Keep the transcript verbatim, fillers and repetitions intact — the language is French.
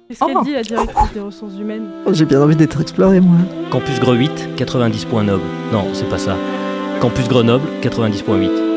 Qu'est-ce qu'elle Oh. dit, la directrice des ressources humaines? J'ai bien envie d'être exploré, moi. Campus Greux huit, quatre-vingt-dix points Noble. Non, c'est pas ça. Campus Grenoble, quatre-vingt-dix point huit.